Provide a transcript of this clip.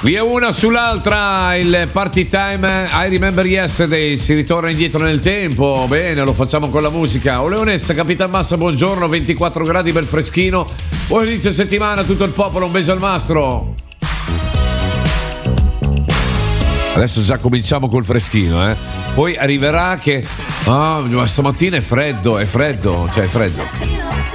Via una sull'altra, il party time I Remember Yesterday, si ritorna indietro nel tempo, bene, lo facciamo con la musica. O Leonessa, Capitan Massa, buongiorno, 24 gradi, bel freschino, buon inizio settimana, tutto il popolo, un beso al mastro. Adesso già cominciamo col freschino, poi arriverà che, ma stamattina è freddo, cioè è freddo.